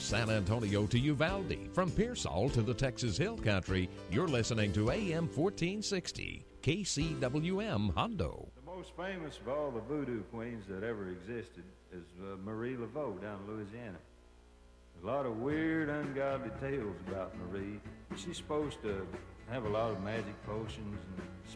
San Antonio to Uvalde, from Pearsall to the Texas Hill Country, you're listening to AM 1460, KCWM Hondo. The most famous of all the voodoo queens that ever existed is Marie Laveau down in Louisiana. There's a lot of weird, ungodly tales about Marie. She's supposed to have a lot of magic potions and